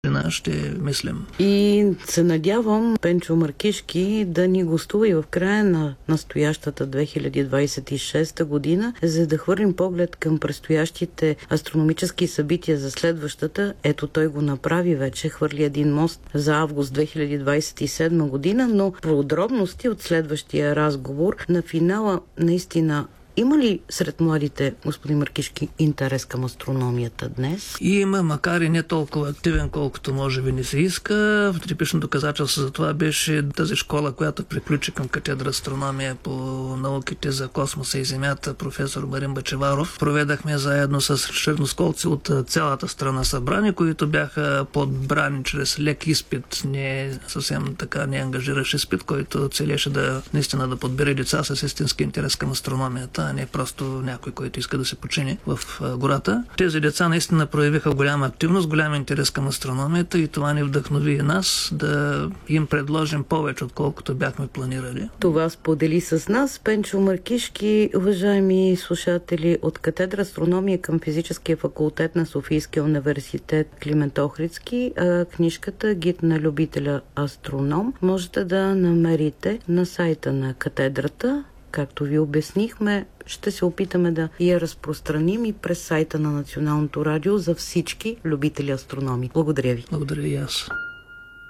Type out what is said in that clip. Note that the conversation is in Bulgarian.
ще мислим. И се надявам Пенчо Маркишки да ни гостува и в края на настоящата 2026 година, за да хвърлим поглед към предстоящите астрономически събития за следващата. Ето, той го направи вече, хвърли един мост за август 2027 година, но подробности от следващия разговор. На финала наистина има ли сред младите, господин Маркишки, интерес към астрономията днес? Има, макар и не толкова активен, колкото може би не се иска. Типично доказателство за това беше тази школа, която приключи към катедра астрономия по науките за космоса и Земята, професор Марин Бачеваров. Проведахме заедно с черносколци от цялата страна събрани, които бяха подбрани чрез лек изпит, не съвсем така не ангажиращ изпит, който целеше наистина да подбере деца с истински интерес към астрономията, а не просто някой, който иска да се почини в гората. Тези деца наистина проявиха голяма активност, голям интерес към астрономията и това ни вдъхнови и нас да им предложим повече, отколкото бяхме планирали. Това сподели с нас Пенчо Маркишки, уважаеми слушатели, от катедра астрономия към физическия факултет на Софийския университет Климент Охридски. Книжката "Гид на любителя астроном" можете да намерите на сайта на катедрата. Както ви обяснихме, ще се опитаме да я разпространим и през сайта на Националното радио за всички любители астрономи. Благодаря ви. Благодаря и аз.